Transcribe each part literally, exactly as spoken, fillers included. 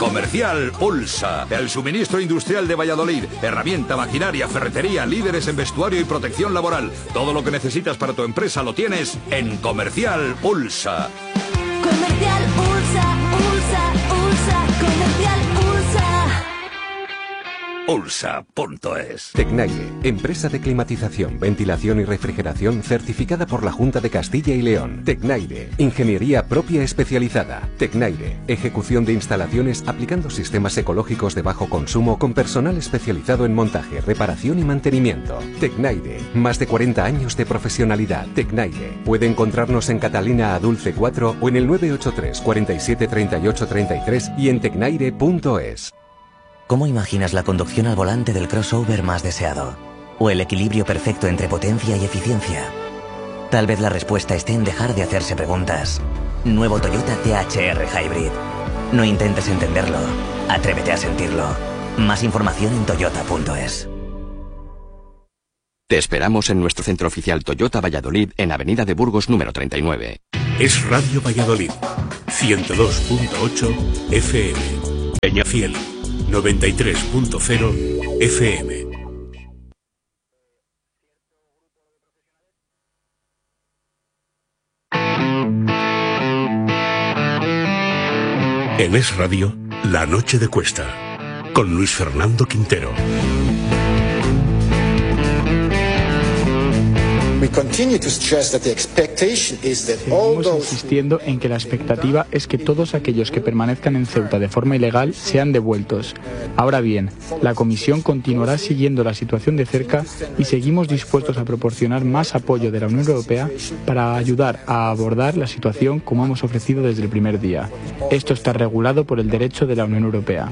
Comercial Ulsa, el suministro industrial de Valladolid, herramienta, maquinaria, ferretería, líderes en vestuario y protección laboral. Todo lo que necesitas para tu empresa lo tienes en Comercial Ulsa. Comercial Ulsa, Ulsa, Ulsa, Comercial Ulsa. Ulsa punto es. Tecnaire, empresa de climatización, ventilación y refrigeración certificada por la Junta de Castilla y León. Tecnaire, ingeniería propia especializada. Tecnaire, ejecución de instalaciones aplicando sistemas ecológicos de bajo consumo con personal especializado en montaje, reparación y mantenimiento. Tecnaire, más de cuarenta años de profesionalidad. Tecnaire, puede encontrarnos en Catalina Adulce cuatro o en el nueve ocho tres, cuarenta y siete, treinta y ocho, treinta y tres y en tecnaire punto es. ¿Cómo imaginas la conducción al volante del crossover más deseado? ¿O el equilibrio perfecto entre potencia y eficiencia? Tal vez la respuesta esté en dejar de hacerse preguntas. Nuevo Toyota T H R Hybrid. No intentes entenderlo, atrévete a sentirlo. Más información en toyota punto es. Te esperamos en nuestro centro oficial Toyota Valladolid en Avenida de Burgos número treinta y nueve. Es Radio Valladolid, ciento dos punto ocho F M. Peñafiel, noventa y tres punto cero F M. En Es Radio, La Noche de Cuesta, con Luis Fernando Quintero. Seguimos insistiendo en que la expectativa es que todos aquellos que permanezcan en Ceuta de forma ilegal sean devueltos. Ahora bien, la Comisión continuará siguiendo la situación de cerca y seguimos dispuestos a proporcionar más apoyo de la Unión Europea para ayudar a abordar la situación como hemos ofrecido desde el primer día. Esto está regulado por el derecho de la Unión Europea.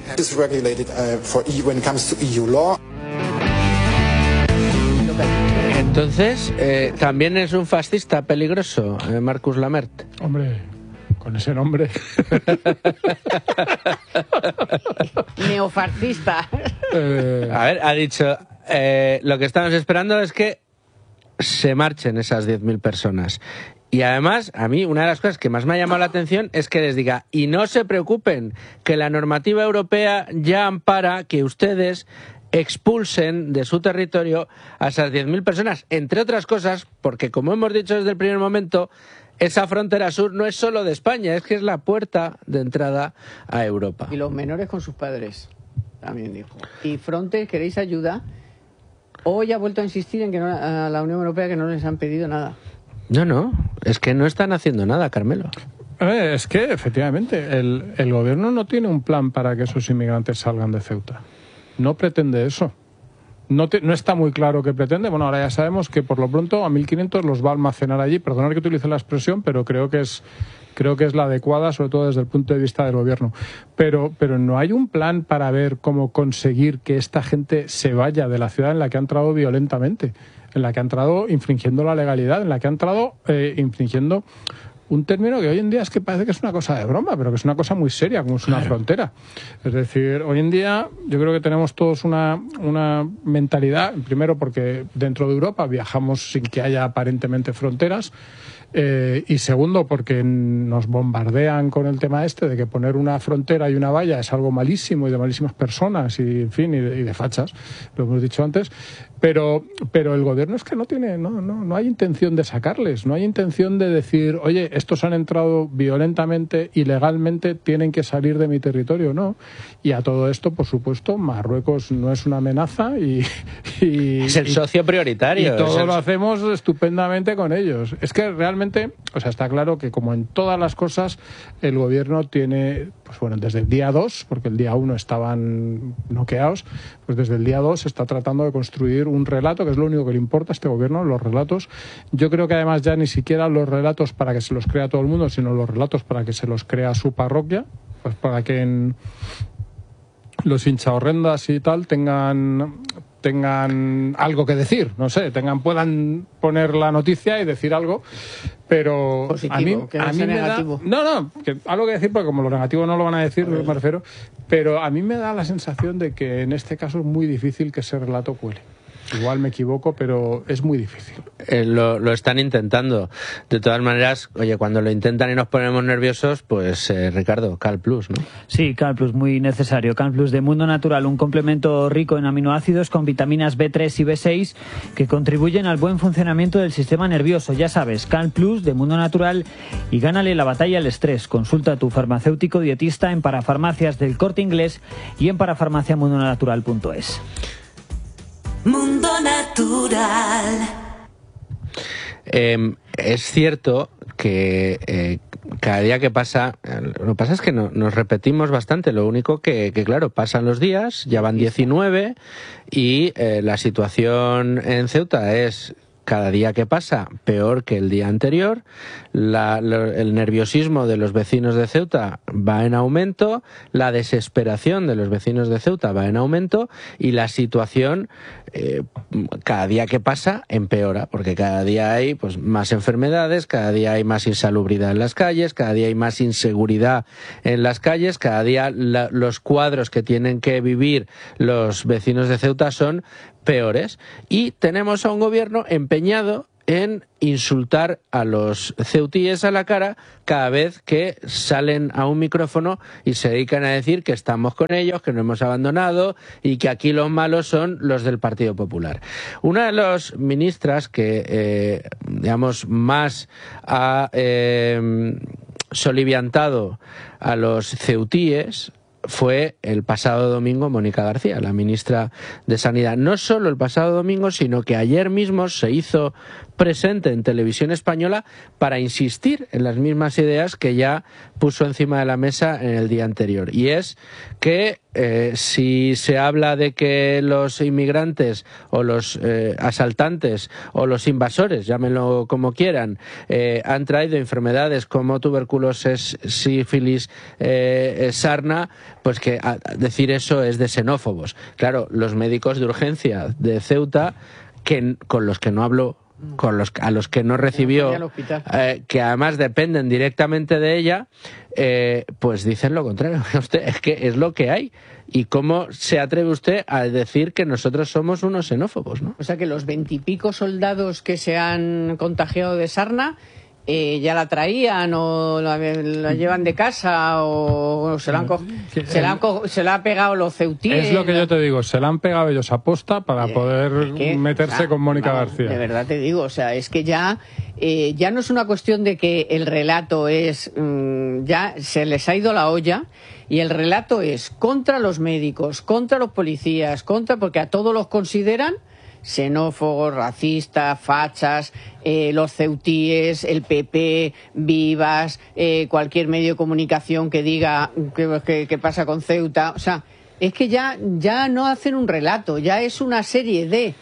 Entonces, eh, también es un fascista peligroso, eh, Marcus Lamert. Hombre, con ese nombre. Neofascista. Eh... A ver, ha dicho, eh, lo que estamos esperando es que se marchen esas diez mil personas. Y además, a mí, una de las cosas que más me ha llamado la atención es que les diga, y no se preocupen, que la normativa europea ya ampara que ustedes expulsen de su territorio a esas diez mil personas, entre otras cosas, porque como hemos dicho desde el primer momento, esa frontera sur no es solo de España, es que es la puerta de entrada a Europa. Y los menores con sus padres, también dijo. Y Frontex, ¿queréis ayuda? Hoy ha vuelto a insistir en que no, a la Unión Europea que no les han pedido nada. No, no, es que no están haciendo nada, Carmelo. Eh, es que, efectivamente, el, el gobierno no tiene un plan para que esos inmigrantes salgan de Ceuta. No pretende eso. No, te, no está muy claro qué pretende. Bueno, ahora ya sabemos que por lo pronto a mil quinientos los va a almacenar allí. Perdonad que utilice la expresión, pero creo que es creo que es la adecuada, sobre todo desde el punto de vista del gobierno. Pero, pero no hay un plan para ver cómo conseguir que esta gente se vaya de la ciudad en la que ha entrado violentamente, en la que ha entrado infringiendo la legalidad, en la que ha entrado eh, infringiendo un término que hoy en día es que parece que es una cosa de broma, pero que es una cosa muy seria, como es una claro. frontera. Es decir, hoy en día yo creo que tenemos todos una, una mentalidad, primero porque dentro de Europa viajamos sin que haya aparentemente fronteras, eh, y segundo porque nos bombardean con el tema este de que poner una frontera y una valla es algo malísimo y de malísimas personas y, en fin, y de, y de fachas, lo hemos dicho antes. Pero, pero el gobierno es que no tiene, no, no, no hay intención de sacarles, no hay intención de decir, oye, estos han entrado violentamente, ilegalmente, tienen que salir de mi territorio, no. Y a todo esto, por supuesto, Marruecos no es una amenaza y... y es el socio prioritario. Y todo el... lo hacemos estupendamente con ellos. Es que realmente, o sea, está claro que como en todas las cosas, el gobierno tiene, pues bueno, desde el día dos, porque el día uno estaban noqueados, pues desde el día dos se está tratando de construir un relato, que es lo único que le importa a este gobierno, los relatos. Yo creo que además ya ni siquiera los relatos para que se los crea todo el mundo, sino los relatos para que se los crea su parroquia, pues para que en los hinchahorrendas y tal tengan tengan algo que decir, no sé, tengan puedan poner la noticia y decir algo, pero positivo, a mí, que no a mí sea me negativo. da, no, no, que algo que decir porque como lo negativo no lo van a decir, me refiero, pero a mí me da la sensación de que en este caso es muy difícil que ese relato cuele. Igual me equivoco, pero es muy difícil. Eh, lo, lo están intentando. De todas maneras, oye, cuando lo intentan y nos ponemos nerviosos, pues eh, Ricardo, Cal Plus, ¿no? Sí, Cal Plus, muy necesario. Cal Plus de Mundo Natural, un complemento rico en aminoácidos con vitaminas B tres y B seis que contribuyen al buen funcionamiento del sistema nervioso. Ya sabes, Cal Plus de Mundo Natural y gánale la batalla al estrés. Consulta a tu farmacéutico dietista en Parafarmacias del Corte Inglés y en parafarmacia mundo natural punto es. Mundo Natural. Eh, es cierto que eh, cada día que pasa, lo que pasa es que no, nos repetimos bastante, lo único que, que claro, pasan los días, ya van diecinueve y eh, la situación en Ceuta es cada día que pasa peor que el día anterior, la, lo, el nerviosismo de los vecinos de Ceuta va en aumento, la desesperación de los vecinos de Ceuta va en aumento y la situación eh, cada día que pasa empeora, porque cada día hay pues más enfermedades, cada día hay más insalubridad en las calles, cada día hay más inseguridad en las calles, cada día la, los cuadros que tienen que vivir los vecinos de Ceuta son peores y tenemos a un gobierno empeñado en insultar a los ceutíes a la cara cada vez que salen a un micrófono y se dedican a decir que estamos con ellos, que no hemos abandonado y que aquí los malos son los del Partido Popular. Una de las ministras que, eh, digamos, más ha eh, soliviantado a los ceutíes fue el pasado domingo Mónica García, la ministra de Sanidad. No solo el pasado domingo, sino que ayer mismo se hizo presente en Televisión Española para insistir en las mismas ideas que ya puso encima de la mesa en el día anterior. Y es que eh, si se habla de que los inmigrantes o los eh, asaltantes o los invasores, llámenlo como quieran, eh, han traído enfermedades como tuberculosis, sífilis, eh, sarna, pues que a, a decir eso es de xenófobos. Claro, los médicos de urgencia de Ceuta, que con los que no hablo, con los a los que no recibió, eh, que además dependen directamente de ella, eh, pues dicen lo contrario. Usted, es que es lo que hay. ¿Y cómo se atreve usted a decir que nosotros somos unos xenófobos, ¿no? O sea que los veintipico soldados que se han contagiado de sarna eh, ya la traían o la, la llevan de casa o, o se la han co se la han co se la ha pegado los ceutíes. Es lo que yo te digo, se la han pegado ellos a posta para eh, poder es que, meterse o sea, con Mónica vamos, García. De verdad te digo, o sea, es que ya eh, ya no es una cuestión de que el relato es mmm, ya se les ha ido la olla. Y el relato es contra los médicos, contra los policías, contra porque a todos los consideran xenófobos, racistas, fachas, eh, los ceutíes, el P P, Vivas, eh, cualquier medio de comunicación que diga qué pasa con Ceuta. O sea, es que ya, ya no hacen un relato, ya es una serie de,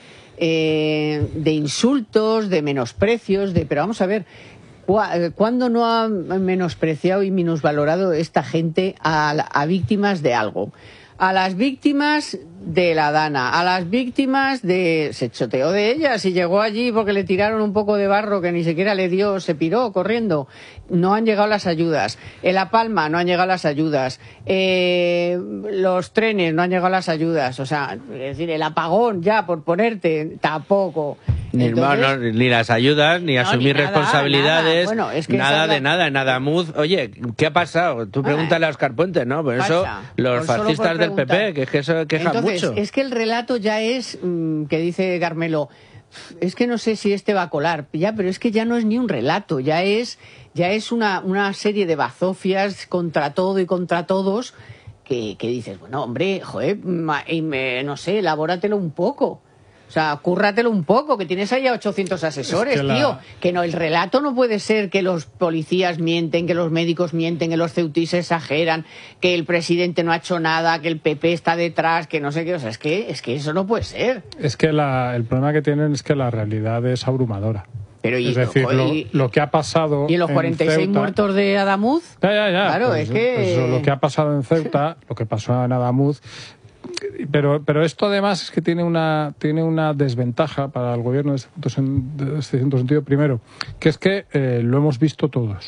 eh, de insultos, de menosprecios, de pero vamos a ver. ¿Cuándo no ha menospreciado y minusvalorado esta gente a, a víctimas de algo? A las víctimas de la Dana, a las víctimas de... Se choteó de ellas y llegó allí porque le tiraron un poco de barro que ni siquiera le dio, se piró corriendo. No han llegado las ayudas. En La Palma no han llegado las ayudas. Eh, los trenes no han llegado las ayudas. O sea, es decir, el apagón ya, por ponerte, tampoco. Ni, Entonces, no, ni las ayudas, ni no, asumir ni nada, responsabilidades, nada, bueno, es que nada la... de nada, en Adamuz. Oye, ¿qué ha pasado? Tú pregúntale a Óscar Puente, ¿no? Por eso los fascistas del P P, que es que eso quejan Entonces, mucho. Es que el relato ya es, mmm, que dice Carmelo, es que no sé si este va a colar, ya, pero es que ya no es ni un relato, ya es, ya es una, una serie de bazofias contra todo y contra todos, que, que dices, bueno, hombre, joder, y me, no sé, elabóratelo un poco. O sea, cúrratelo un poco, que tienes ahí a ochocientos asesores, es que la... tío. Que no, el relato no puede ser que los policías mienten, que los médicos mienten, que los ceutíes exageran, que el presidente no ha hecho nada, que el P P está detrás, que no sé qué. O sea, es que, es que eso no puede ser. Es que la, el problema que tienen es que la realidad es abrumadora. Pero y, es decir, ojo, y, lo, lo que ha pasado. ¿Y los cuarenta y seis Ceuta, muertos de Adamuz? Ya, ya, ya. Claro, pues, es que. Pues eso, lo que ha pasado en Ceuta, lo que pasó en Adamuz. Pero, pero esto además es que tiene una, tiene una desventaja para el gobierno de este, punto, de este sentido. Primero, que es que eh, lo hemos visto todos. Es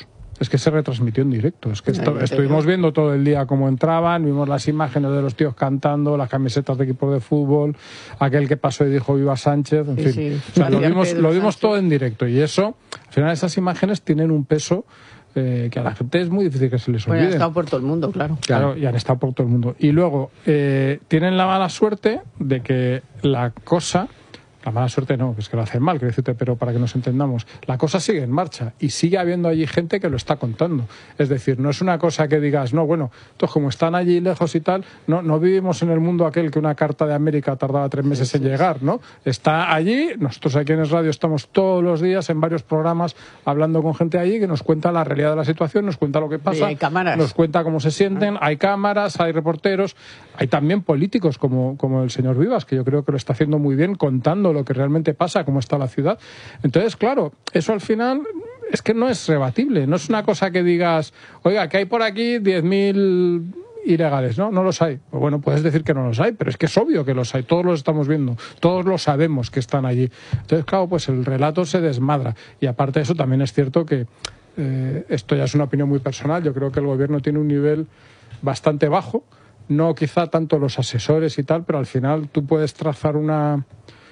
es que se retransmitió en directo. Es que esto, estuvimos viendo todo el día cómo entraban, vimos las imágenes de los tíos cantando, las camisetas de equipos de fútbol, aquel que pasó y dijo viva Sánchez, en sí, fin. Sí. O sea, lo vimos, lo vimos todo en directo y eso, al final esas imágenes tienen un peso eh, que a la gente es muy difícil que se les olvide. Bueno, han estado por todo el mundo, claro. Claro, y han estado por todo el mundo. Y luego, eh, tienen la mala suerte de que la cosa... La mala suerte no, que es que lo hacen mal, quiero decirte, pero para que nos entendamos, la cosa sigue en marcha y sigue habiendo allí gente que lo está contando. Es decir, no es una cosa que digas, no, bueno, entonces como están allí lejos y tal, no, no vivimos en el mundo aquel que una carta de América tardaba tres meses sí, en sí, llegar, ¿no? Está allí, nosotros aquí en Es Radio estamos todos los días en varios programas hablando con gente allí que nos cuenta la realidad de la situación, nos cuenta lo que pasa, hay cámaras, nos cuenta cómo se sienten, hay cámaras, hay reporteros, hay también políticos como, como el señor Vivas, que yo creo que lo está haciendo muy bien contando lo que realmente pasa, cómo está la ciudad. Entonces, claro, eso al final es que no es rebatible, no es una cosa que digas, oiga, que hay por aquí diez mil ilegales, ¿no? No los hay. Pues bueno, puedes decir que no los hay, pero es que es obvio que los hay, todos los estamos viendo, todos lo sabemos que están allí. Entonces, claro, pues el relato se desmadra. Y aparte de eso, también es cierto que eh, esto ya es una opinión muy personal, yo creo que el gobierno tiene un nivel bastante bajo, no quizá tanto los asesores y tal, pero al final tú puedes trazar una...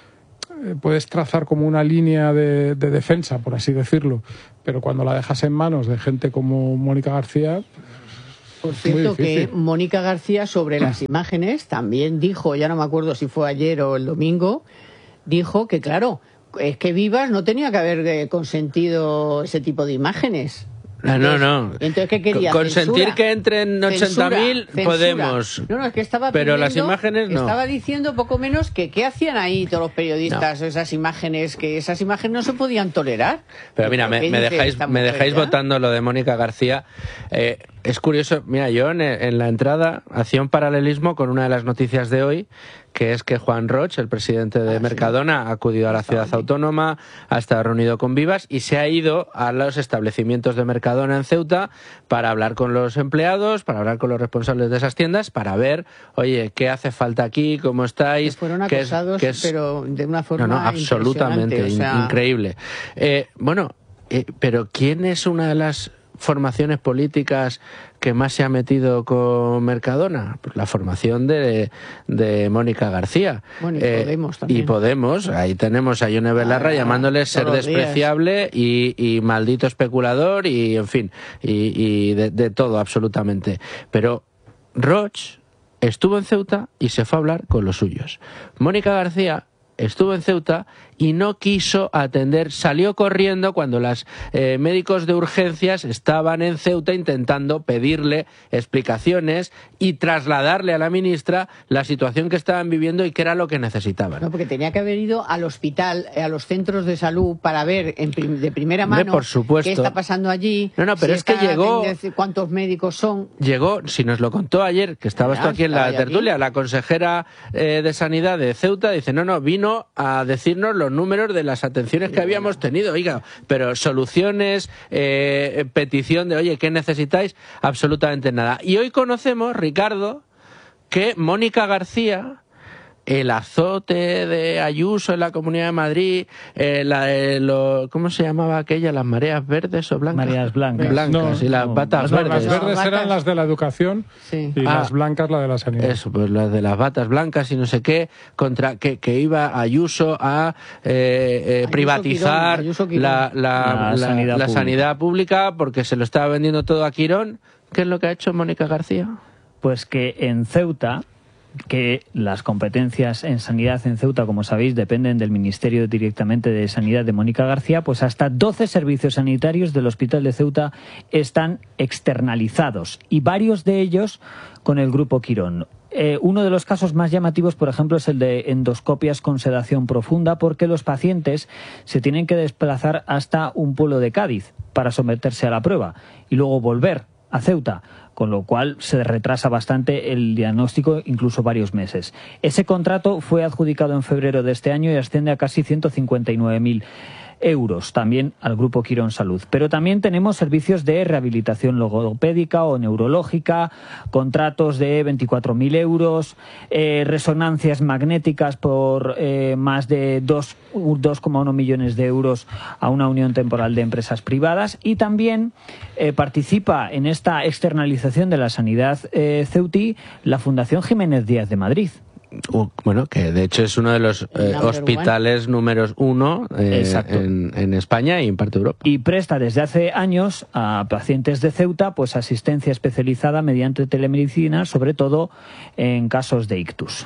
puedes trazar como una línea de, de defensa, por así decirlo, pero cuando la dejas en manos de gente como Mónica García... Por cierto, que Mónica García sobre las imágenes también dijo, ya no me acuerdo si fue ayer o el domingo, dijo que claro, es que Vivas no tenía que haber consentido ese tipo de imágenes. No, no, no. Entonces, ¿qué quería? Consentir ¿Censura? Que entren ochenta mil podemos. No, no, es que estaba pero pidiendo, las imágenes no. Estaba diciendo poco menos que qué hacían ahí todos los periodistas, no. esas imágenes, que esas imágenes no se podían tolerar. Pero mira, me, me dejáis, me dejáis votando lo de Mónica García. Eh, es curioso, mira, yo en, en la entrada hacía un paralelismo con una de las noticias de hoy, que es que Juan Roch, el presidente de ah, Mercadona, sí. ha acudido a la ciudad autónoma, ha estado reunido con Vivas y se ha ido a los establecimientos de Mercadona en Ceuta para hablar con los empleados, para hablar con los responsables de esas tiendas, para ver, oye, qué hace falta aquí, cómo estáis. Que fueron acosados, ¿qué es, qué es... pero de una forma no, no, absolutamente, o sea... increíble. Eh, bueno, eh, pero ¿quién es una de las formaciones políticas que más se ha metido con Mercadona? Pues la formación de, de Mónica García. Bueno, y eh, Podemos también. Y Podemos, ahí tenemos a Ione Belarra ah, llamándole ser despreciable y, y maldito especulador y, en fin, y, y de, de todo absolutamente. Pero Roch estuvo en Ceuta y se fue a hablar con los suyos. Mónica García estuvo en Ceuta y no quiso atender, salió corriendo cuando los eh, médicos de urgencias estaban en Ceuta intentando pedirle explicaciones y trasladarle a la ministra la situación que estaban viviendo y qué era lo que necesitaban. No, porque tenía que haber ido al hospital, a los centros de salud para ver en prim de primera mano Hombre, por supuesto. qué está pasando allí. No, no, pero si es que llegó... ¿Cuántos médicos son? Llegó, si nos lo contó ayer, que estabas tú aquí en la tertulia, aquí. La consejera eh, de Sanidad de Ceuta dice, no, no, vino a decirnos los números de las atenciones que habíamos tenido, oiga, pero soluciones, eh, petición de, oye, ¿qué necesitáis? Absolutamente nada. Y hoy conocemos, Ricardo, que Mónica García, el azote de Ayuso en la Comunidad de Madrid, eh, la, eh, lo, ¿cómo se llamaba aquella? ¿Las mareas verdes o blancas? Mareas blancas. Blancas no, y las no, batas no, verdes. Las verdes eran las de la educación sí. y ah, las blancas la de la sanidad. Eso, pues las de las batas blancas y no sé qué, contra que, que iba Ayuso a eh, eh, Ayuso privatizar Quirón, Ayuso Quirón. La, la, la, la, sanidad, la sanidad pública porque se lo estaba vendiendo todo a Quirón. ¿Qué es lo que ha hecho Mónica García? Pues que en Ceuta, que las competencias en sanidad en Ceuta, como sabéis, dependen del Ministerio directamente de Sanidad de Mónica García, pues hasta doce servicios sanitarios del Hospital de Ceuta están externalizados y varios de ellos con el Grupo Quirón. Eh, uno de los casos más llamativos, por ejemplo, es el de endoscopias con sedación profunda, porque los pacientes se tienen que desplazar hasta un pueblo de Cádiz para someterse a la prueba y luego volver a Ceuta, con lo cual se retrasa bastante el diagnóstico, incluso varios meses. Ese contrato fue adjudicado en febrero de este año y asciende a casi ciento cincuenta y nueve mil euros, también al Grupo Quirón Salud. Pero también tenemos servicios de rehabilitación logopédica o neurológica, contratos de veinticuatro mil euros, eh, resonancias magnéticas por eh, más de dos coma uno millones de euros a una unión temporal de empresas privadas, y también eh, participa en esta externalización de la sanidad eh, ceutí la Fundación Jiménez Díaz de Madrid. Uh, bueno, que de hecho es uno de los eh, hospitales one. números uno eh, en, en España y en parte de Europa. Y presta desde hace años a pacientes de Ceuta pues asistencia especializada mediante telemedicina, sobre todo en casos de ictus.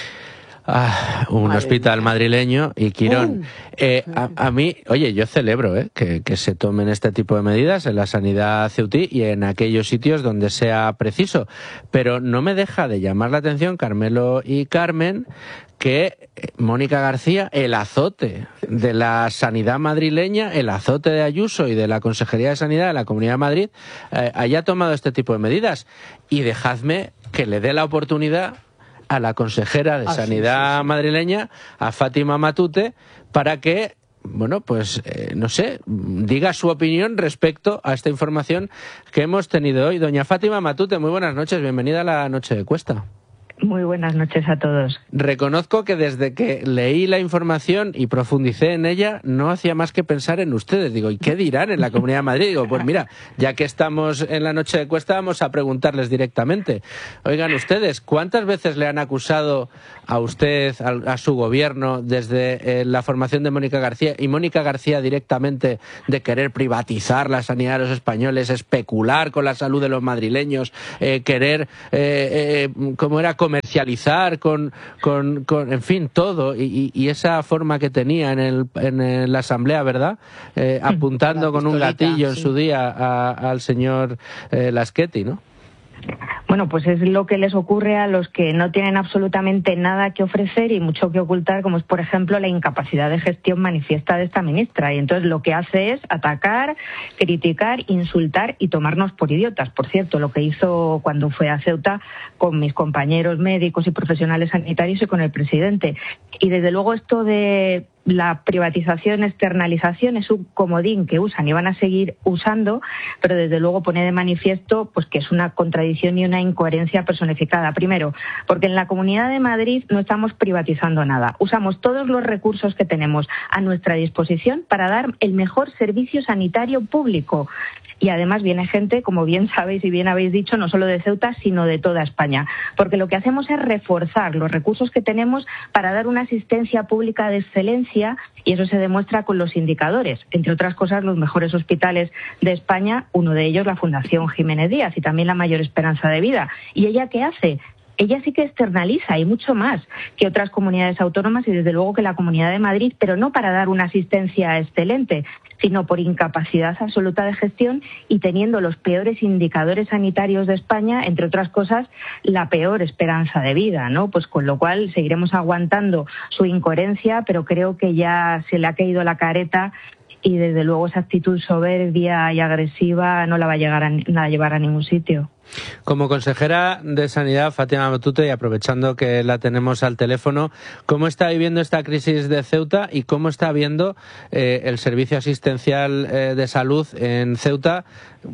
Ah, un Madre hospital mía. madrileño y Quirón. Uh. Eh, a, a mí, oye, yo celebro eh, que, que se tomen este tipo de medidas en la sanidad ceutí y en aquellos sitios donde sea preciso. Pero no me deja de llamar la atención, Carmelo y Carmen, que Mónica García, el azote de la sanidad madrileña, el azote de Ayuso y de la Consejería de Sanidad de la Comunidad de Madrid, eh, haya tomado este tipo de medidas. Y dejadme que le dé la oportunidad a la consejera de ah, Sanidad sí, sí, sí. madrileña, a Fátima Matute, para que, bueno, pues, eh, no sé, diga su opinión respecto a esta información que hemos tenido hoy. Doña Fátima Matute, muy buenas noches, bienvenida a la Noche de Cuesta. Muy buenas noches a todos. Reconozco que desde que leí la información y profundicé en ella, no hacía más que pensar en ustedes. Digo, ¿y qué dirán en la Comunidad de Madrid? Digo, pues mira, ya que estamos en la Noche de Cuesta, vamos a preguntarles directamente. Oigan ustedes, ¿cuántas veces le han acusado a usted, a, a su gobierno, desde eh, la formación de Mónica García, y Mónica García directamente, de querer privatizar la sanidad de los españoles, especular con la salud de los madrileños, eh, querer, eh, eh, ¿cómo era?, comercializar con, con, con, en fin, todo, y, y esa forma que tenía en, el, en la Asamblea, ¿verdad? Eh, apuntando con un gatillo en sí. su día a, al señor eh, Laschetti, ¿no? Bueno, pues es lo que les ocurre a los que no tienen absolutamente nada que ofrecer y mucho que ocultar, como es, por ejemplo, la incapacidad de gestión manifiesta de esta ministra. Y entonces lo que hace es atacar, criticar, insultar y tomarnos por idiotas. Por cierto, lo que hizo cuando fue a Ceuta con mis compañeros médicos y profesionales sanitarios y con el presidente. Y desde luego esto de la privatización, externalización es un comodín que usan y van a seguir usando, pero desde luego pone de manifiesto pues que es una contradicción y una incoherencia personificada. Primero, porque en la Comunidad de Madrid no estamos privatizando nada. Usamos todos los recursos que tenemos a nuestra disposición para dar el mejor servicio sanitario público. Y además viene gente, como bien sabéis y bien habéis dicho, no solo de Ceuta, sino de toda España. Porque lo que hacemos es reforzar los recursos que tenemos para dar una asistencia pública de excelencia, y eso se demuestra con los indicadores. Entre otras cosas, los mejores hospitales de España, uno de ellos la Fundación Jiménez Díaz, y también la mayor esperanza de vida. ¿Y ella qué hace? Ella sí que externaliza, y mucho más que otras comunidades autónomas y desde luego que la Comunidad de Madrid, pero no para dar una asistencia excelente, sino por incapacidad absoluta de gestión y teniendo los peores indicadores sanitarios de España, entre otras cosas, la peor esperanza de vida, ¿no? Pues con lo cual seguiremos aguantando su incoherencia, pero creo que ya se le ha caído la careta y desde luego esa actitud soberbia y agresiva no la va a, llegar a, no la va a llevar a ningún sitio. Como consejera de Sanidad, Fátima Matute, y aprovechando que la tenemos al teléfono, ¿cómo está viviendo esta crisis de Ceuta y cómo está viendo eh, el servicio asistencial eh, de salud en Ceuta,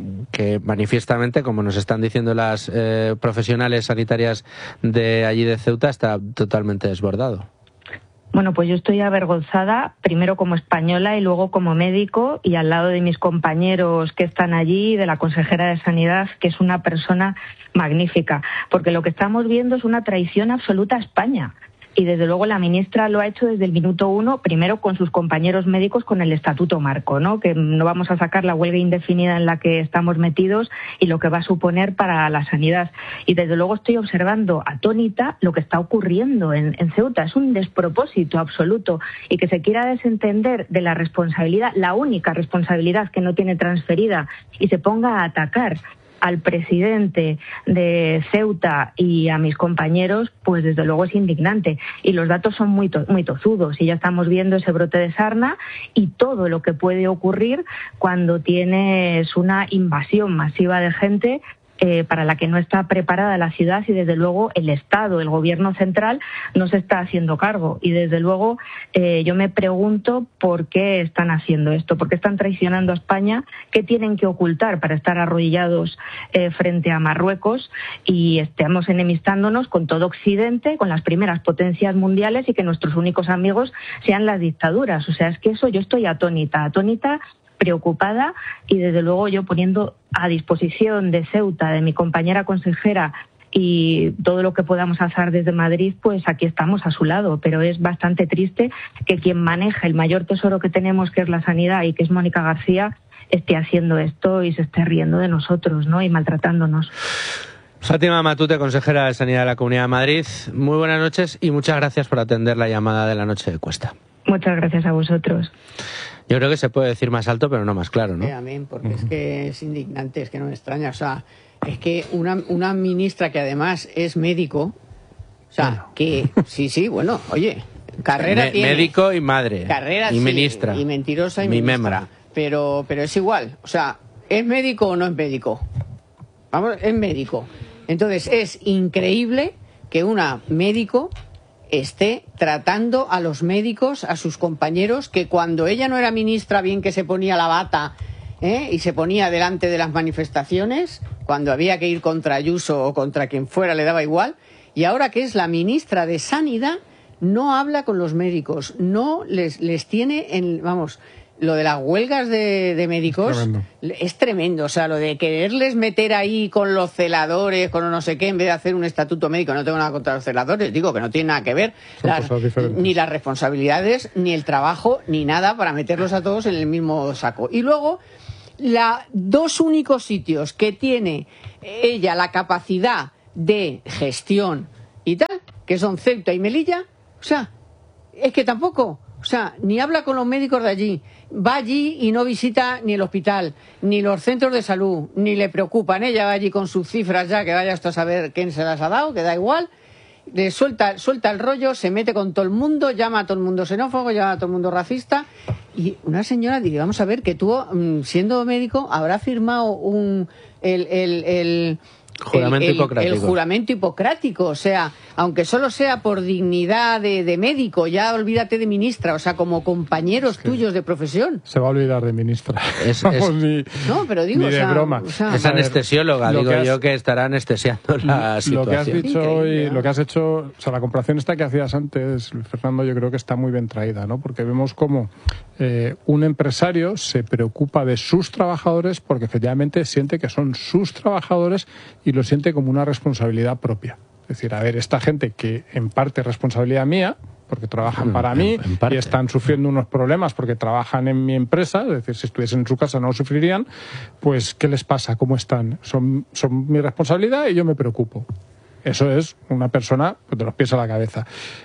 que manifiestamente, como nos están diciendo las eh, profesionales sanitarias de allí de Ceuta, está totalmente desbordado? Bueno, pues yo estoy avergonzada, primero como española y luego como médico, y al lado de mis compañeros que están allí, de la consejera de Sanidad, que es una persona magnífica, porque lo que estamos viendo es una traición absoluta a España. Y desde luego la ministra lo ha hecho desde el minuto uno, primero con sus compañeros médicos, con el Estatuto Marco, ¿no? Que no vamos a sacar la huelga indefinida en la que estamos metidos y lo que va a suponer para la sanidad. Y desde luego estoy observando atónita lo que está ocurriendo en, en Ceuta. Es un despropósito absoluto, y que se quiera desentender de la responsabilidad, la única responsabilidad que no tiene transferida, y se ponga a atacar al presidente de Ceuta y a mis compañeros, pues desde luego es indignante. Y los datos son muy, to muy tozudos, y ya estamos viendo ese brote de sarna y todo lo que puede ocurrir cuando tienes una invasión masiva de gente eh, para la que no está preparada la ciudad y desde luego el Estado, el Gobierno central, no se está haciendo cargo. Y desde luego eh, yo me pregunto por qué están haciendo esto, por qué están traicionando a España, qué tienen que ocultar para estar arrodillados eh, frente a Marruecos y estemos enemistándonos con todo Occidente, con las primeras potencias mundiales y que nuestros únicos amigos sean las dictaduras. O sea, es que eso yo estoy atónita, atónita, preocupada y desde luego yo poniendo a disposición de Ceuta, de mi compañera consejera y todo lo que podamos hacer desde Madrid, pues aquí estamos a su lado, pero es bastante triste que quien maneja el mayor tesoro que tenemos, que es la sanidad y que es Mónica García, esté haciendo esto y se esté riendo de nosotros, ¿no? Y maltratándonos. Fátima Matute, consejera de Sanidad de la Comunidad de Madrid, muy buenas noches y muchas gracias por atender la llamada de la noche de Cuesta. Muchas gracias a vosotros. Yo creo que se puede decir más alto, pero no más claro, ¿no? Sí, amén, porque uh-huh. es que es indignante, es que no me extraña. O sea, es que una, una ministra que además es médico, o sea, bueno. que sí, sí, bueno, oye, carrera Me, tiene. Médico y madre. Carrera y sí, ministra. Y mentirosa y Mi ministra. memra. Pero, pero es igual. O sea, ¿es médico o no es médico? Vamos, es médico. Entonces, es increíble que una médico esté tratando a los médicos, a sus compañeros, que cuando ella no era ministra, bien que se ponía la bata ¿eh? y se ponía delante de las manifestaciones, cuando había que ir contra Ayuso o contra quien fuera, le daba igual, y ahora que es la ministra de Sanidad, no habla con los médicos, no les, les tiene en, vamos, lo de las huelgas de, de médicos es tremendo. es tremendo, o sea, lo de quererles meter ahí con los celadores, con no sé qué, en vez de hacer un estatuto médico. No tengo nada contra los celadores, digo que no tiene nada que ver las, ni las responsabilidades, ni el trabajo, ni nada para meterlos a todos en el mismo saco. Y luego, la dos únicos sitios que tiene ella la capacidad de gestión y tal, que son Ceuta y Melilla, o sea, es que tampoco, o sea, ni habla con los médicos de allí, va allí y no visita ni el hospital, ni los centros de salud, ni le preocupan. Ella va allí con sus cifras ya, que vaya hasta a saber quién se las ha dado, que da igual, le suelta, suelta el rollo, se mete con todo el mundo, llama a todo el mundo xenófobo, llama a todo el mundo racista. Y una señora dice, vamos a ver, que tú, siendo médico, habrá firmado un el, el, el Juramento el, el, hipocrático. El juramento hipocrático, o sea, aunque solo sea por dignidad de, de médico, ya olvídate de ministra, o sea, como compañeros es que tuyos de profesión. Se va a olvidar de ministra. Es, Vamos, es, ni, no, pero digo, ni o de sea, broma. O sea, es anestesióloga, digo que has, yo que estará anestesiando la lo situación. Lo que has dicho Increíble, hoy, ¿no? lo que has hecho, o sea, la comparación esta que hacías antes, Fernando, yo creo que está muy bien traída, ¿no? Porque vemos cómo eh, un empresario se preocupa de sus trabajadores porque efectivamente siente que son sus trabajadores y lo siente como una responsabilidad propia. Es decir, a ver, esta gente que en parte es responsabilidad mía, porque trabajan mm, para mí en, en y están sufriendo unos problemas porque trabajan en mi empresa, es decir, si estuviesen en su casa no lo sufrirían, pues ¿qué les pasa? ¿Cómo están? Son, son mi responsabilidad y yo me preocupo. Eso es una persona pues, de los pies a la cabeza.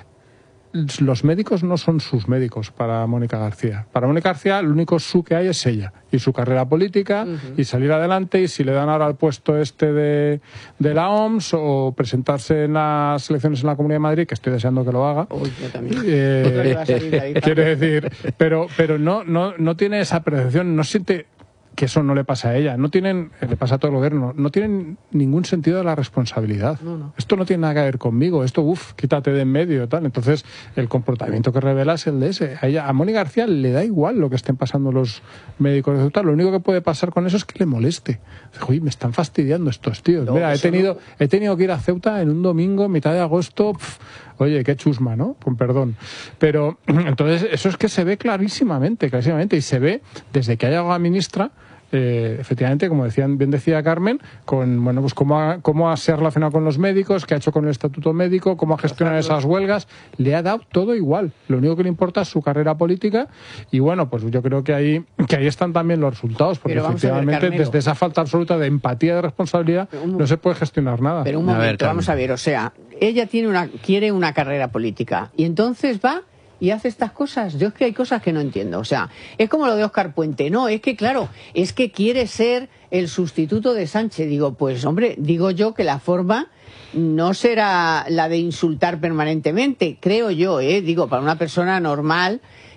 Los médicos no son sus médicos para Mónica García. Para Mónica García, el único su que hay es ella y su carrera política uh-huh. y salir adelante. Y si le dan ahora el puesto este de, de la O M S o presentarse en las elecciones en la Comunidad de Madrid, que estoy deseando que lo haga. Uy, yo también. Eh, quiere decir, pero, pero no, no, no tiene esa percepción, no siente que eso no le pasa a ella, no tienen, le pasa a todo el gobierno, no tienen ningún sentido de la responsabilidad. No, no. Esto no tiene nada que ver conmigo, esto, uff, quítate de en medio, tal. Entonces, el comportamiento que revela es el de ese. A ella, a Mónica García le da igual lo que estén pasando los médicos de Ceuta, lo único que puede pasar con eso es que le moleste. Uy, me están fastidiando estos tíos. No, Mira, he tenido, no. he tenido que ir a Ceuta en un domingo, mitad de agosto, pf, oye, qué chusma, ¿no? Con perdón. Pero, entonces, eso es que se ve clarísimamente, clarísimamente, y se ve desde que ha llegado a ministra. Eh, efectivamente, como decían, bien decía Carmen, con bueno, pues cómo, ha, cómo se ha relacionado con los médicos, qué ha hecho con el estatuto médico, cómo ha gestionado esas huelgas, le ha dado todo igual. Lo único que le importa es su carrera política y bueno, pues yo creo que ahí, que ahí están también los resultados, porque efectivamente ver, desde esa falta absoluta de empatía y de responsabilidad un, no se puede gestionar nada. Pero un momento, a ver, vamos a ver, o sea, ella tiene una, quiere una carrera política y entonces va y hace estas cosas. Yo es que hay cosas que no entiendo. O sea, es como lo de Óscar Puente. No, es que claro, es que quiere ser el sustituto de Sánchez. Digo, pues hombre, digo yo que la forma no será la de insultar permanentemente. Creo yo, ¿eh? Digo, para una persona normal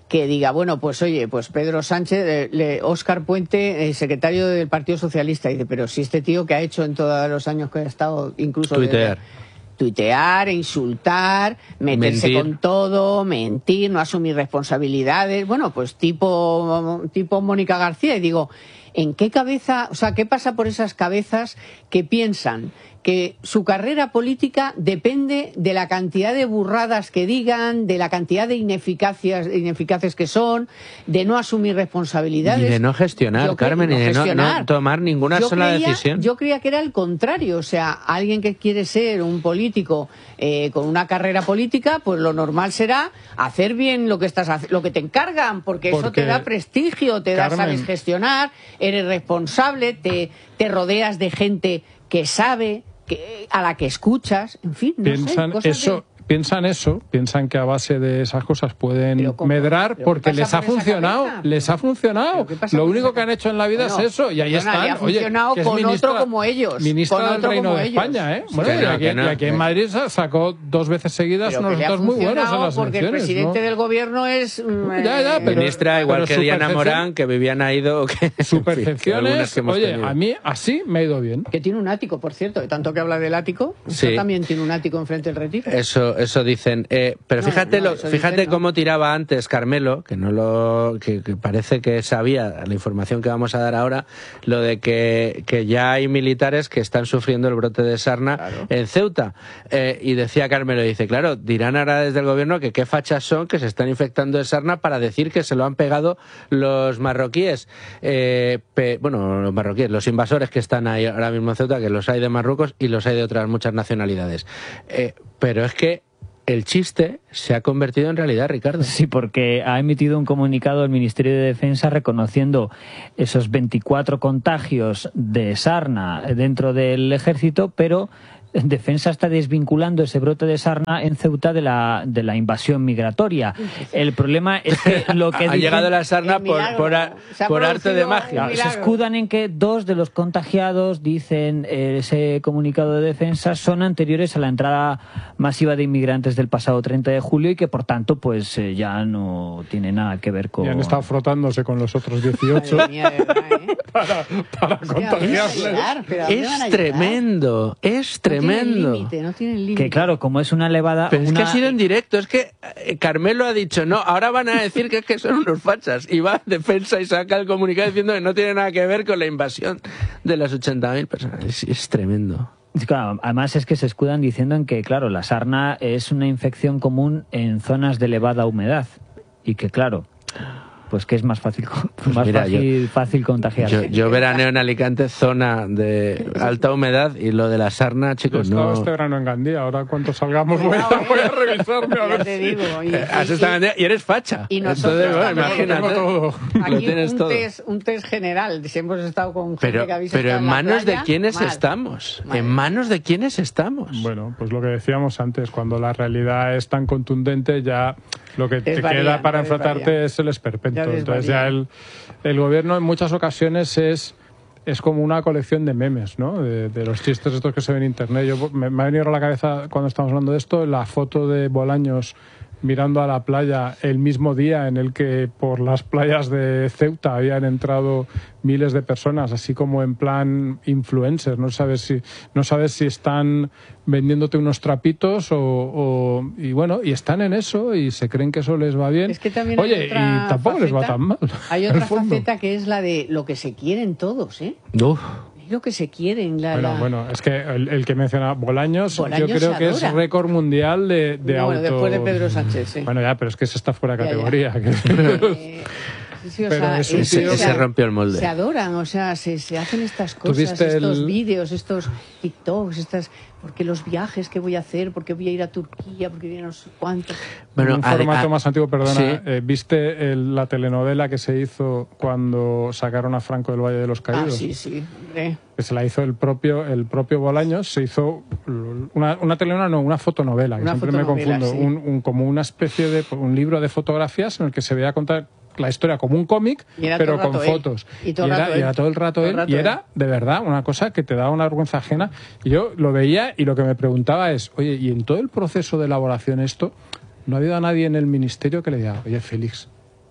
que diga, bueno, pues oye, pues Pedro Sánchez, eh, le, Óscar Puente, eh, secretario del Partido Socialista, dice, pero si este tío que ha hecho en todos los años que ha estado, incluso... Tuitear. De, tuitear, insultar, meterse Mentir. con todo, mentir, no asumir responsabilidades, bueno, pues tipo, tipo Mónica García, y digo, ¿en qué cabeza, o sea, qué pasa por esas cabezas que piensan que su carrera política depende de la cantidad de burradas que digan, de la cantidad de ineficacias, ineficaces que son, de no asumir responsabilidades? Y de no gestionar, Yo cre- Carmen, no y de no, gestionar. no tomar ninguna Yo sola creía- decisión. Yo creía que era el contrario, o sea, alguien que quiere ser un político eh, con una carrera política, pues lo normal será hacer bien lo que estás hac- lo que te encargan, porque, eso Porque, te da prestigio, te da, Carmen, sabes gestionar, eres responsable, te, te rodeas de gente que sabe, que, a la que escuchas, en fin, no piensan sé, cosas eso, de... piensan eso, piensan que a base de esas cosas pueden Pero ¿cómo? medrar ¿Pero porque qué les pasa ha por esa funcionado, cabeza? les ha funcionado. ¿Pero qué pasa Lo por único esa que han hecho en la vida Bueno, es eso y ahí perdona, están. le ha funcionado Oye, que es con ministra, otro como ellos, ministra con del otro Reino como de ellos. España, ¿eh? Sí, Bueno, que y no, aquí, que no. y aquí en Madrid sa- sacó dos veces seguidas Pero unos que le ha resultados muy buenos en funcionado las porque el elecciones, presidente ¿no? del gobierno es... mm, Ya, ya, eh, pero- Ministra, igual pero que su Diana percepción- Morán, que Viviana ha ido... Que, Su en fin, que algunas percepciones, que hemos oye, tenido. a mí así me ha ido bien. Que tiene un ático, por cierto, de tanto que habla del ático, Sí. eso también tiene un ático enfrente del Retiro. Eso, eso dicen. Eh, pero No, fíjate, no, lo, eso fíjate dicen, no. cómo tiraba antes Carmelo, que no lo, que, que parece que sabía la información que vamos a dar ahora, lo de que, que ya hay militares que están sufriendo el brote de sarna Claro. en Ceuta. Eh, y decía Carmelo, dice, claro, dirán ahora desde el gobierno que qué fachas son que se están infectando de sarna para decir que se lo han pegado los marroquíes. Eh, pe- bueno, los marroquíes, los invasores que están ahí ahora mismo en Ceuta, que los hay de Marruecos y los hay de otras muchas nacionalidades. Eh, pero es que el chiste se ha convertido en realidad, Ricardo. Sí, porque ha emitido un comunicado el Ministerio de Defensa reconociendo esos veinticuatro contagios de sarna dentro del ejército, pero Defensa está desvinculando ese brote de sarna en Ceuta de la, de la invasión migratoria. El problema es que lo que ha dicen- llegado la sarna El por, milagro. por, a- Se ha por arte de producido magia. un se escudan en que dos de los contagiados, dicen eh, ese comunicado de defensa, son anteriores a la entrada masiva de inmigrantes del pasado treinta de julio y que por tanto pues eh, ya no tiene nada que ver con... Y han estado frotándose con los otros dieciocho Madre mía, de verdad, ¿eh? para, para Hostia, ¿a dónde van a contagiarles. llegar? ¿Pero a dónde van a Es llegar? tremendo, es No tienen tremendo. límite, no tienen límite. Que claro, como es una elevada... Pero es que una- ha sido en directo, es que eh, Carmelo ha dicho, no, ahora van a decir que es que son unos fachas. Y va a Defensa y saca el comunicado diciendo que no tiene nada que ver con la invasión de las ochenta mil personas. Es, es tremendo. Claro, además es que se escudan diciendo en que, claro, la sarna es una infección común en zonas de elevada humedad y que, claro, pues que es más fácil, más mira, fácil, fácil contagiarse. Yo, yo veraneo en Alicante, zona de alta humedad, y lo de la sarna, Yo he chicos, estado no... este verano en Gandía, ahora cuando salgamos voy a, Cuidado, ¿eh? voy a revisarme a Ya ver te si- digo. Y, Has y- estado en Gandía y eres facha. y nosotros Entonces, bueno, también. imagínate. Tengo todo. Lo aquí tienes un todo. test, un test general. Si hemos estado con gente Pero, que habéis pero estado en la manos de playa, quiénes mal. estamos. Mal. En manos de quiénes estamos. Bueno, pues lo que decíamos antes, cuando la realidad es tan contundente, ya lo que te Desvarían, queda para ya enfrentarte desvarían. es el esperpento. Ya Entonces ya desvarían. el, el gobierno en muchas ocasiones es es como una colección de memes, ¿no? De, de los chistes estos que se ven en internet. Yo me, me ha venido a la cabeza cuando estamos hablando de esto la foto de Bolaños mirando a la playa el mismo día en el que por las playas de Ceuta habían entrado miles de personas, así como en plan influencers. No sabes si no sabes si están vendiéndote unos trapitos o, o- y bueno, y están en eso y se creen que eso les va bien. Es que también hay Oye, otra y tampoco les va faceta. tan mal. Hay en el otra fondo. faceta que es la de lo que se quieren todos, ¿eh? Uf. Lo que se quieren. La, Bueno, la- bueno, es que el, el que menciona Bolaños, Bolaños yo creo se que es adora. récord mundial de, de No, bueno, auto... después de Pedro Sánchez, sí. Bueno, ya, pero es que ese está fuera de Ya, ya. categoría. que- Eh, sí, sí, o Pero sea, es un es- tío- se- Ese rompió el molde. Se adoran, o sea, se, se hacen estas ¿Tú cosas, viste estos el- vídeos, estos TikToks, estas... Porque los viajes que voy a hacer, porque voy a ir a Turquía, porque voy a no sé cuánto. Bueno, un ade- formato a- más antiguo, perdona. sí. eh, ¿Viste el- la telenovela que se hizo cuando sacaron a Franco del Valle de los Caídos? Ah, sí, sí, hombre. Que se la hizo el propio el propio Bolaños. Se hizo una, una telenovela, no, una fotonovela, que Una siempre me fotonovela, confundo. sí. Un, un- como una especie de un libro de fotografías en el que se veía contar la historia como un cómic, Y era pero todo el con rato él. fotos. Y todo el era, rato y él. era todo el rato Todo el él. rato Y él. era, de verdad, una cosa que te daba una vergüenza ajena. Y yo lo veía y lo que me preguntaba es, oye, ¿y en todo el proceso de elaboración esto, no ha habido a nadie en el ministerio que le diga, oye, Félix,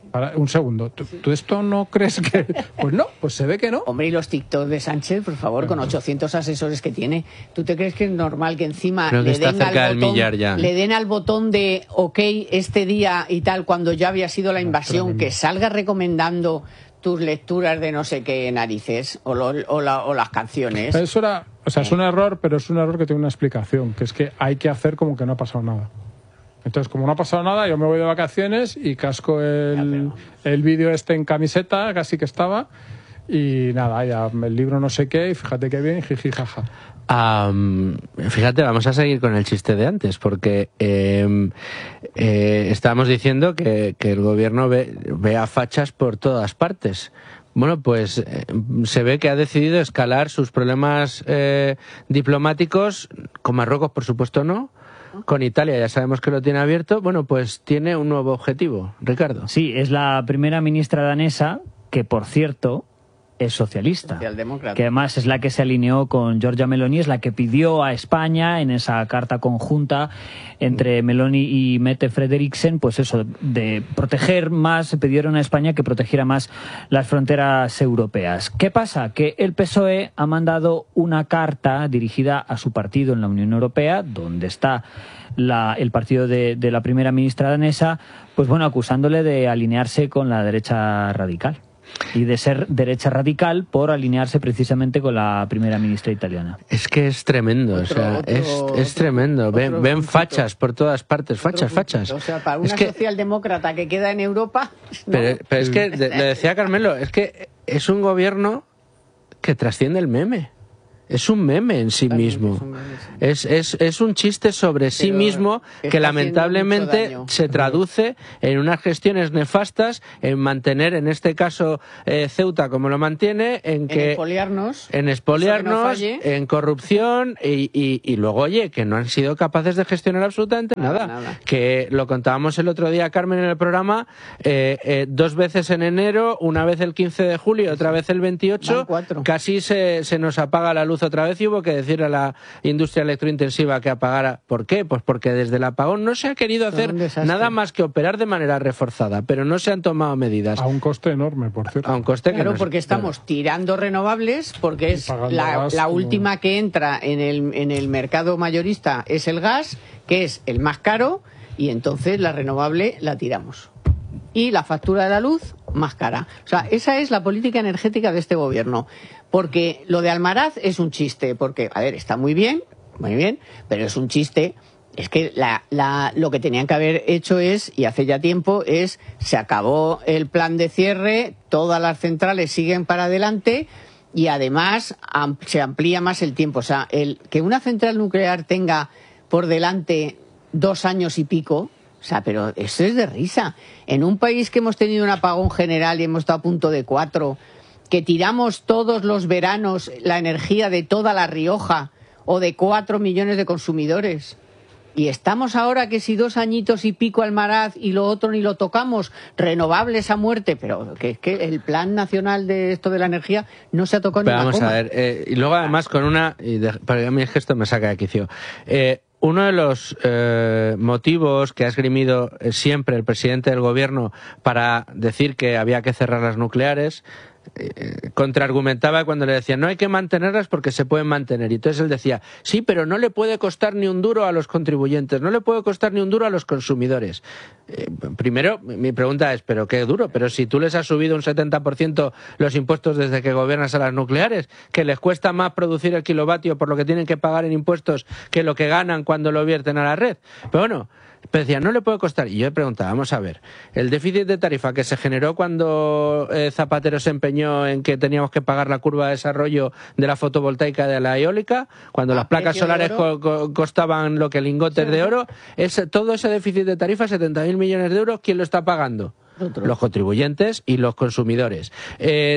Para, un segundo, ¿Tú, ¿tú esto no crees que...? Pues no, pues se ve que no. Hombre, y los TikTok de Sánchez, por favor, con ochocientos asesores que tiene, ¿tú te crees que es normal que encima Creo que le, está den cerca al del botón, millar ya. le den al botón de OK este día y tal, cuando ya había sido la invasión, que salga recomendando tus lecturas de no sé qué narices o, lo, o, la, o las canciones? Eso era, o sea, es un error, pero es un error que tiene una explicación, que es que hay que hacer como que no ha pasado nada. Entonces, como no ha pasado nada, yo me voy de vacaciones y casco el, el vídeo este en camiseta, casi que estaba, y nada, ya el libro no sé qué, y fíjate qué bien, jiji, jaja. Um, fíjate, vamos a seguir con el chiste de antes, porque eh, eh, estábamos diciendo que, que el gobierno ve, ve a fachas por todas partes. Bueno, pues eh, se ve que ha decidido escalar sus problemas eh, diplomáticos, con Marruecos por supuesto no, con Italia ya sabemos que lo tiene abierto. Bueno, pues tiene un nuevo objetivo, Ricardo. Sí, es la primera ministra danesa, que por cierto es socialista, Socialdemócrata. que además es la que se alineó con Giorgia Meloni, es la que pidió a España en esa carta conjunta entre Meloni y Mette Frederiksen, pues eso, de proteger más, se pidieron a España que protegiera más las fronteras europeas. ¿Qué pasa? Que el P S O E ha mandado una carta dirigida a su partido en la Unión Europea, donde está la, el partido de, de la primera ministra danesa, pues bueno, acusándole de alinearse con la derecha radical. Y de ser derecha radical por alinearse precisamente con la primera ministra italiana. Es que es tremendo, otro, o sea, otro, es, otro, es tremendo. Ven, otro, ven fachas por todas partes, fachas, fachas. O sea, para una es que, socialdemócrata que queda en Europa... ¿no? Pero, pero es que, le decía Carmelo, es que es un gobierno que trasciende el meme. Es un meme en sí mismo. Es un, meme, sí. es, es, es un chiste sobre sí Pero mismo que lamentablemente se traduce en unas gestiones nefastas, en mantener, en este caso, eh, Ceuta como lo mantiene, en que... En expoliarnos. En expoliarnos, no en corrupción y, y, y luego, oye, que no han sido capaces de gestionar absolutamente nada. nada. nada. Que lo contábamos el otro día, Carmen, en el programa, eh, eh, dos veces en enero, una vez el quince de julio, otra vez el veintiocho, casi se, se nos apaga la luz otra vez y hubo que decir a la industria electrointensiva que apagara. ¿Por qué? Pues porque desde el apagón no se ha querido hacer nada más que operar de manera reforzada, pero no se han tomado medidas. A un coste enorme, por cierto. A un coste claro, que no porque estamos tirando renovables, porque es la, la última que entra en el, en el mercado mayorista es el gas, que es el más caro, y entonces la renovable la tiramos. Y la factura de la luz más cara. O sea, esa es la política energética de este gobierno. Porque lo de Almaraz es un chiste, porque, a ver, está muy bien, muy bien, pero es un chiste. Es que la, la, lo que tenían que haber hecho es, y hace ya tiempo, es se acabó el plan de cierre, todas las centrales siguen para adelante y además am, se amplía más el tiempo. O sea, el que una central nuclear tenga por delante dos años y pico... O sea, pero eso es de risa. En un país que hemos tenido un apagón general y hemos estado a punto de cuatro, que tiramos todos los veranos la energía de toda La Rioja o de cuatro millones de consumidores, y estamos ahora que si dos añitos y pico Almaraz y lo otro ni lo tocamos, renovables a muerte, pero que es que el plan nacional de esto de la energía no se ha tocado ni una Vamos coma. a ver, eh, y luego además con una... Y de, para mí es que esto me saca de quicio. Eh, Uno de los eh, motivos que ha esgrimido siempre el presidente del gobierno para decir que había que cerrar las nucleares, eh, contraargumentaba cuando le decían no hay que mantenerlas porque se pueden mantener. Y entonces él decía, sí, pero no le puede costar ni un duro a los contribuyentes, no le puede costar ni un duro a los consumidores. Eh, primero, mi pregunta es, ¿pero qué duro? Pero si tú les has subido un setenta por ciento los impuestos desde que gobiernas a las nucleares, que les cuesta más producir el kilovatio por lo que tienen que pagar en impuestos que lo que ganan cuando lo vierten a la red. Pero bueno, pero decía, no le puede costar. Y yo le preguntaba, vamos a ver, el déficit de tarifa que se generó cuando eh, Zapatero se empeñó en que teníamos que pagar la curva de desarrollo de la fotovoltaica y de la eólica, cuando ah, las placas solares co co costaban lo que lingotes sí. de oro, ese, todo ese déficit de tarifa, setenta mil millones de euros, ¿quién lo está pagando? Otro. Los contribuyentes y los consumidores. Eh,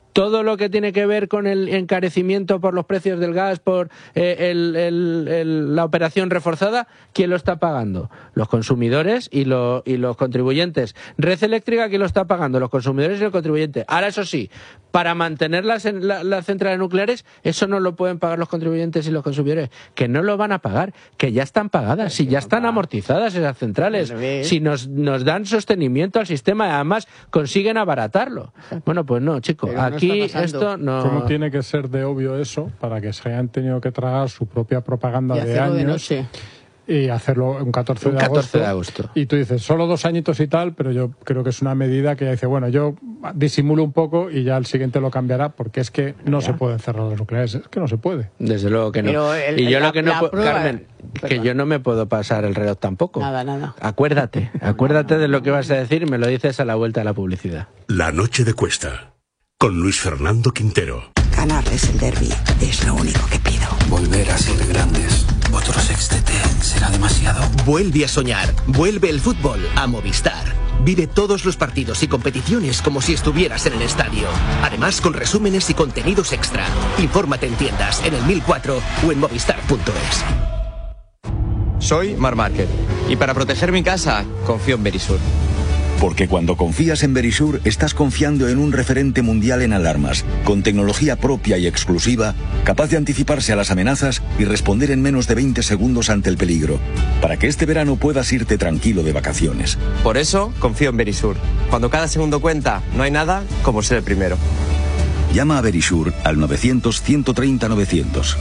todo lo que tiene que ver con el encarecimiento por los precios del gas, por eh, el, el, el, la operación reforzada, ¿quién lo está pagando? Los consumidores y, lo, y los contribuyentes. Red eléctrica, ¿quién lo está pagando? Los consumidores y los contribuyentes. Ahora, eso sí, para mantener las, la, las centrales nucleares, eso no lo pueden pagar los contribuyentes y los consumidores, que no lo van a pagar, que ya están pagadas, si ya están amortizadas esas centrales, si nos, nos dan sostenimiento al sistema y además consiguen abaratarlo. Bueno, pues no, chicos, aquí esto no... ¿Cómo tiene que ser de obvio eso para que se hayan tenido que tragar su propia propaganda Y de hacerlo de años noche. y hacerlo un catorce de Un agosto? catorce de agosto. Y tú dices, solo dos añitos y tal, pero yo creo que es una medida que ya dice, bueno, yo disimulo un poco y ya el siguiente lo cambiará, porque es que no se pueden cerrar las nucleares, es que no se puede. Desde luego que no. Pero el- y yo la- lo que no la puedo, prueba- Carmen, que Perdón. yo no me puedo pasar el reloj tampoco. Nada, nada. Acuérdate, acuérdate de lo que vas a decir y me lo dices a la vuelta de la publicidad. La noche de Cuesta, con Luis Fernando Quintero. Ganarles el derbi es lo único que pido. Volver a ser grandes. Otro sextete será demasiado. Vuelve a soñar. Vuelve el fútbol a Movistar. Vive todos los partidos y competiciones como si estuvieras en el estadio. Además, con resúmenes y contenidos extra. Infórmate en tiendas, en el mil cuatro o en movistar punto es. Soy Mar Márquez y para proteger mi casa confío en Verisur. Porque cuando confías en Verisur, estás confiando en un referente mundial en alarmas, con tecnología propia y exclusiva, capaz de anticiparse a las amenazas y responder en menos de veinte segundos ante el peligro, para que este verano puedas irte tranquilo de vacaciones. Por eso confío en Verisur. Cuando cada segundo cuenta, no hay nada como ser el primero. Llama a Verisur al novecientos, ciento treinta, novecientos.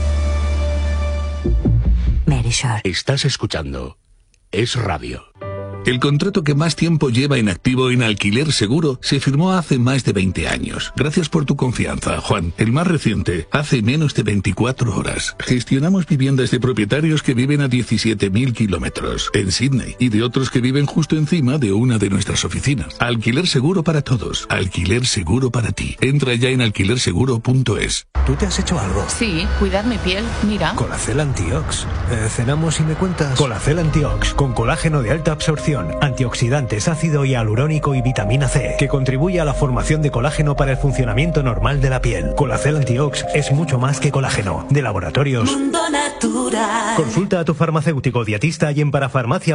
Verisur. Estás escuchando Es Radio. El contrato que más tiempo lleva en activo en Alquiler Seguro se firmó hace más de veinte años. Gracias por tu confianza, Juan. El más reciente, hace menos de veinticuatro horas. Gestionamos viviendas de propietarios que viven a diecisiete mil kilómetros en Sydney y de otros que viven justo encima de una de nuestras oficinas. Alquiler Seguro para todos. Alquiler Seguro para ti. Entra ya en alquiler seguro punto es. ¿Tú te has hecho algo? Sí, cuidar mi piel, mira. Colacel Antiox. Eh, ¿Cenamos y me cuentas? Colacel Antiox, con colágeno de alta absorción, antioxidantes, ácido hialurónico y vitamina C, que contribuye a la formación de colágeno para el funcionamiento normal de la piel. Colacel Antiox es mucho más que colágeno. De Laboratorios Mundo Natural. Consulta a tu farmacéutico dietista y en Parafarmacia